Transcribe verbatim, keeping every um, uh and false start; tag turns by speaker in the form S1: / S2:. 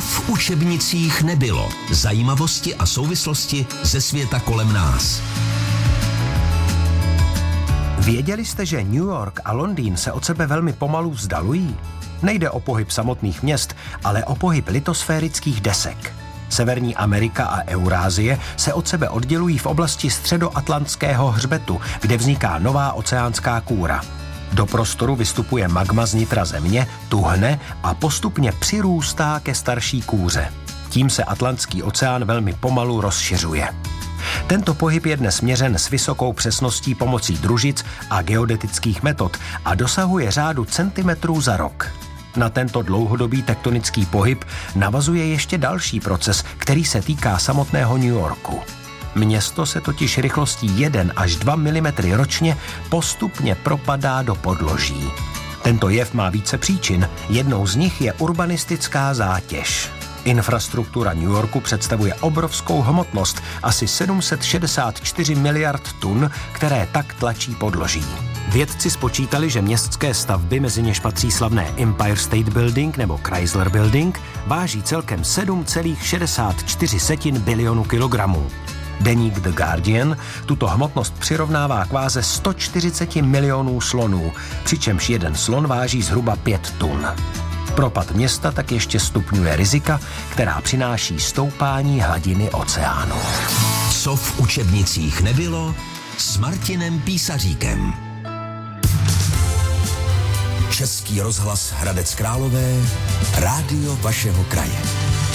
S1: Co v učebnicích nebylo. Zajímavosti a souvislosti ze světa kolem nás.
S2: Věděli jste, že New York a Londýn se od sebe velmi pomalu vzdalují? Nejde o pohyb samotných měst, ale o pohyb litosférických desek. Severní Amerika a Eurázie se od sebe oddělují v oblasti středoatlantského hřbetu, kde vzniká nová oceánská kůra. Do prostoru vystupuje magma z nitra země, tuhne a postupně přirůstá ke starší kůře. Tím se Atlantský oceán velmi pomalu rozšiřuje. Tento pohyb je dnes měřen s vysokou přesností pomocí družic a geodetických metod a dosahuje řádu centimetrů za rok. Na tento dlouhodobý tektonický pohyb navazuje ještě další proces, který se týká samotného New Yorku. Město se totiž rychlostí jedna až dva milimetry ročně postupně propadá do podloží. Tento jev má více příčin, jednou z nich je urbanistická zátěž. Infrastruktura New Yorku představuje obrovskou hmotnost, asi sedm set šedesát čtyři miliard tun, které tak tlačí podloží. Vědci spočítali, že městské stavby, mezi něž patří slavné Empire State Building nebo Chrysler Building, váží celkem sedm celá šedesát čtyři bilionu kilogramů. Deník The Guardian tuto hmotnost přirovnává k váze sto čtyřicet milionů slonů, přičemž jeden slon váží zhruba pět tun. Propad města tak ještě stupňuje rizika, která přináší stoupání hladiny oceánu.
S1: Co v učebnicích nebylo s Martinem Písaříkem. Český rozhlas Hradec Králové, rádio vašeho kraje.